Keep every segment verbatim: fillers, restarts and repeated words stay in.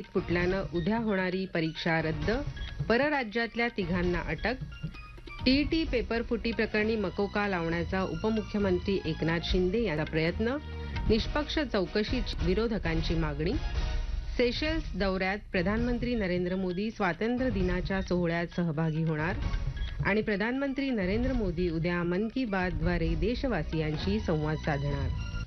फुटल्यानं उद्या होणारी परीक्षा रद्द, परराज्यातल्या तिघांना अटक, टीईटी पेपर फुटी प्रकरणी मकोका लावण्याचा उपमुख्यमंत्री एकनाथ शिंदे यांचा प्रयत्न, निष्पक्ष चौकशीची विरोधकांची मागणी, सेशल्स दौऱ्यात प्रधानमंत्री नरेंद्र मोदी स्वातंत्र्य दिनाच्या सोहळ्यात सहभागी होणार आणि प्रधानमंत्री नरेंद्र मोदी उद्या मन की बातद्वारे देशवासियांशी संवाद साधणार.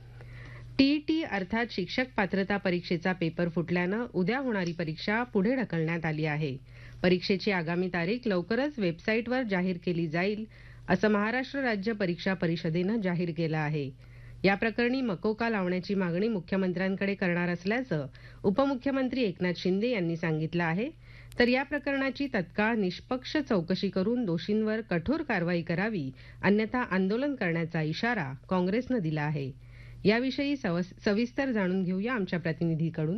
टीईटी अर्थात शिक्षक पात्रता परीक्षेचा पेपर फुटल्यानं उद्या होणारी परीक्षा पुढे ढकलण्यात आली आहे. परीक्षेची आगामी तारीख लवकरच वेबसाईटवर जाहीर केली जाईल असं महाराष्ट्र राज्य परीक्षा परिषदेनं जाहीर केलं आहे. या प्रकरणी मकोका लावण्याची मागणी मुख्यमंत्र्यांकडे करणार असल्याचं उपमुख्यमंत्री एकनाथ शिंदे यांनी सांगितलं आहे. तर या प्रकरणाची तत्काळ निष्पक्ष चौकशी करून दोषींवर कठोर कारवाई करावी, अन्यथा आंदोलन करण्याचा इशारा काँग्रेसनं दिला आहे. याविषयी सविस्तर जाणून घेऊया आमच्या प्रतिनिधीकडून.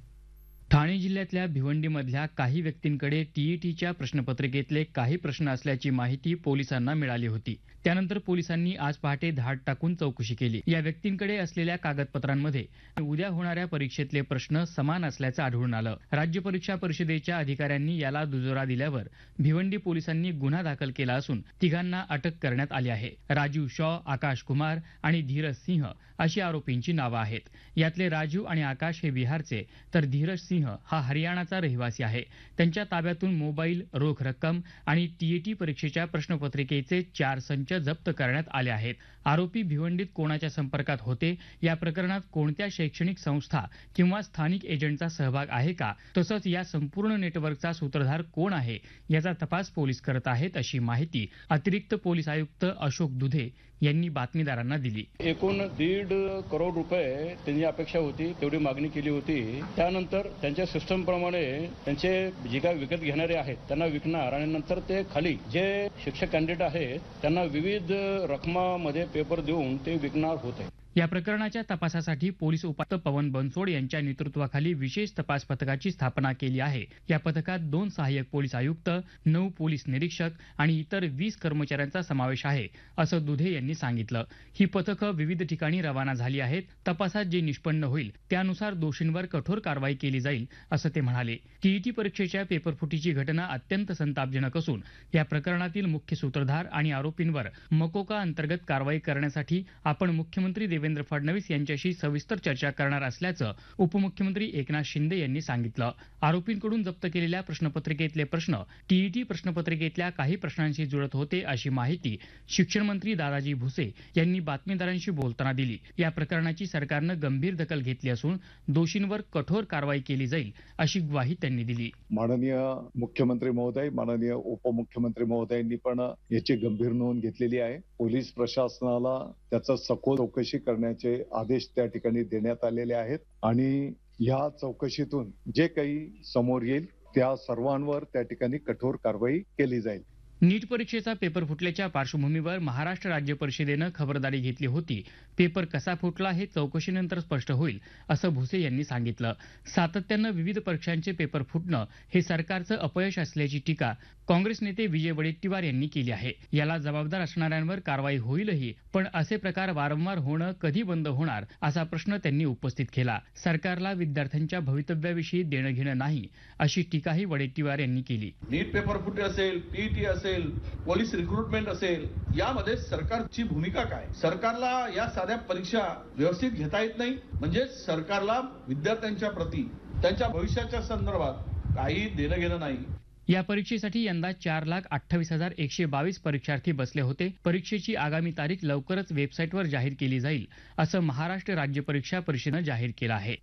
ठाणे जिल्ह्यातल्या भिवंडीमधल्या काही व्यक्तींकडे टीईटीच्या प्रश्नपत्रिकेतले काही प्रश्न असल्याची माहिती पोलिसांना मिळाली होती. त्यानंतर पोलिसांनी आज पहाटे धाड टाकून चौकशी केली. या व्यक्तींकडे असलेल्या कागदपत्रांमध्ये उद्या होणाऱ्या परीक्षेतले प्रश्न समान असल्याचं आढळून आलं. राज्य परीक्षा परिषदेच्या अधिकाऱ्यांनी याला दुजोरा दिल्यावर भिवंडी पोलिसांनी गुन्हा दाखल केला असून तिघांना अटक करण्यात आली आहे. राजीव शॉ, आकाश कुमार आणि धीरज सिंह अशी आरोपींची नावं आहेत. यातले राजीव आणि आकाश हे बिहारचे, तर धीरज सिंह हा हरियाणाचा रहिवासी आहे. त्यांच्या ताब्यातून मोबाईल, रोख रक्कम आणि टीईटी परीक्षेच्या प्रश्नपत्रिकेचे चार संच जप्त करण्यात आले आहेत. आरोपी भिवंडीत कोणाच्या संपर्कात होते, या प्रकरणात कोणत्या शैक्षणिक संस्था किंवा स्थानिक एजंटचा सहभाग आहे का, तसंच या संपूर्ण नेटवर्कचा सूत्रधार कोण आहे याचा तपास पोलीस करत आहेत, अशी माहिती अतिरिक्त पोलीस आयुक्त अशोक दुधे यांनी बातमीदारांना दिली. एकूण दीड करोड रुपये त्यांची अपेक्षा होती, तेवढी मागणी केली होती. त्यानंतर त्यांच्या सिस्टम प्रमाणे त्यांचे जे काही विकत घेणारे आहेत त्यांना विकणार आणि नंतर ते खाली जे शिक्षक कॅन्डिडेट आहेत त्यांना विविध रकमामध्ये पेपर देऊन ते विकणार होते. या प्रकरणाच्या तपासासाठी पोलीस उपायुक्त पवन बनसोड यांच्या नेतृत्वाखाली विशेष तपास पथकाची स्थापना केली आहे. या पथकात दोन सहाय्यक पोलीस आयुक्त, नऊ पोलीस निरीक्षक आणि इतर वीस कर्मचाऱ्यांचा समावेश आहे, असं दुधे यांनी सांगितलं. ही पथकं विविध ठिकाणी रवाना झाली आहेत. तपासात जे निष्पन्न होईल त्यानुसार दोषींवर कठोर कारवाई केली जाईल, असं ते म्हणाले. टीईटी परीक्षेच्या पेपरफुटीची घटना अत्यंत संतापजनक असून या प्रकरणातील मुख्य सूत्रधार आणि आरोपींवर मकोका अंतर्गत कारवाई करण्यासाठी आपण मुख्यमंत्री देवेंद्र फडणवीस यांच्याशी सविस्तर चर्चा करणार असल्याचं उपमुख्यमंत्री एकनाथ शिंदे यांनी सांगितलं. आरोपींकडून जप्त केलेल्या प्रश्नपत्रिकेतले प्रश्न टीईटी प्रश्नपत्रिकेतल्या काही प्रश्नांशी जुळत होते, अशी माहिती शिक्षण मंत्री दादाजी भुसे यांनी बातमीदारांशी बोलताना दिली. या प्रकरणाची सरकारनं गंभीर दखल घेतली असून दोषींवर कठोर कारवाई केली जाईल, अशी ग्वाही त्यांनी दिली. माननीय मुख्यमंत्री महोदय, माननीय उपमुख्यमंत्री महोदयांनी पण याची गंभीर नोंद घेतलेली आहे. पोलीस प्रशासनाला त्याचा सखोल चौकशी करण्याचे आदेश त्या ठिकाणी देण्यात आलेले आहेत आणि या चौकशीतून जे काही समोर येईल त्या सर्वांवर त्या ठिकाणी कठोर कारवाई केली जाईल. नीट परीक्षेचा पेपर फुटल्याच्या पार्श्वभूमीवर महाराष्ट्र राज्य परिषदेनं खबरदारी घेतली होती. पेपर कसा फुटला हे चौकशीनंतर स्पष्ट होईल, असं भुसे यांनी सांगितलं. सातत्यानं विविध परीक्षांचे पेपर फुटणं हे सरकारचं अपयश असल्याची टीका काँग्रेस नेते विजय वडेट्टीवार यांनी केली आहे. याला जबाबदार असणाऱ्यांवर कारवाई होईलही, पण असे प्रकार वारंवार होणं कधी बंद होणार, असा प्रश्न त्यांनी उपस्थित केला. सरकारला विद्यार्थ्यांच्या भवितव्याविषयी देणं घेणं नाही, अशी टीकाही वडेट्टीवार यांनी केली. नीट पेपर फुटे असेल, टीईटी असेल, पोलीस रिक्रुटमेंट असेल, यामध्ये सरकारची भूमिका काय? सरकारला या साध्या परीक्षा व्यवस्थित घेता येत नाही, म्हणजे सरकारला विद्यार्थ्यांच्या प्रती त्यांच्या भविष्याच्या संदर्भात काही देणं घेणं नाही. या परीक्षेसाठी यंदा चार लाख अठ्ठावीस हजार एकशे बावीस परीक्षार्थी बसले होते. परीक्षेची आगामी तारीख लवकरच वेबसाईटवर जाहीर केली जाईल, असं महाराष्ट्र राज्य परीक्षा परिषदेनं जाहीर केलं आहे.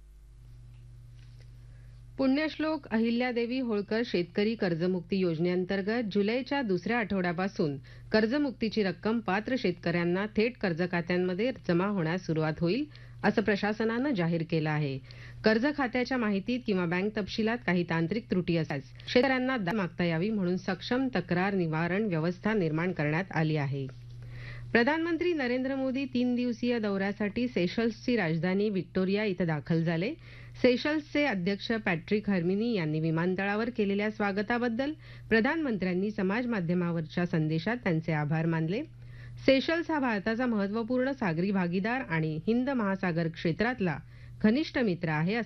पुण्यश्लोक अहिल्यादेवी होळकर शेतकरी कर्जमुक्ती योजनेअंतर्गत जुलैच्या दुसऱ्या आठवड्यापासून कर्जमुक्तीची रक्कम पात्र शेतकऱ्यांना थेट कर्ज खात्यांमध्ये जमा होण्यास सुरुवात होईल, असं प्रशासनानं जाहीर केलं आहे. कर्ज खात्याच्या माहितीत किंवा बँक तपशिलात काही तांत्रिक त्रुटी असल्यास शेतकऱ्यांना दाद मागता यावी म्हणून सक्षम तक्रार निवारण व्यवस्था निर्माण करण्यात आली आहे. प्रधानमंत्री नरेंद्र मोदी तीन दिवसीय दौऱ्यासाठी सेशल्सची राजधानी व्हिक्टोरिया इथं दाखल झाले. सेशल्सचे अध्यक्ष पॅट्रिक हर्मिनी यांनी विमानतळावर केलेल्या स्वागताबद्दल प्रधानमंत्र्यांनी समाज माध्यमावरच्या संदेशात त्यांचे आभार मानले. सेशल्स हा भारताचा महत्वपूर्ण सागरी भागीदार आणि हिंद महासागर क्षेत्रातला घनिष्ठ मित्र आहे.